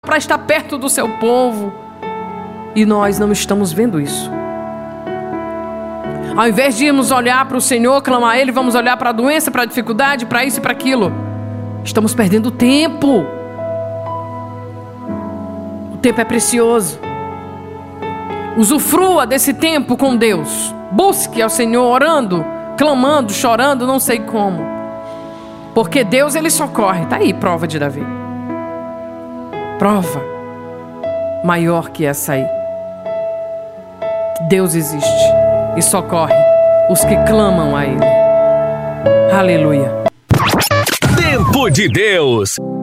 para estar perto do seu povo. E nós não estamos vendo isso. Ao invés de irmos olhar para o Senhor, clamar a Ele, vamos olhar para a doença, para a dificuldade, para isso e para aquilo. Estamos perdendo tempo. O tempo é precioso. Usufrua desse tempo com Deus. Busque ao Senhor orando, clamando, chorando, não sei como. Porque Deus, Ele socorre. Está aí, prova de Davi. Prova maior que essa aí. Deus existe e socorre os que clamam a Ele. Aleluia. Tempo de Deus.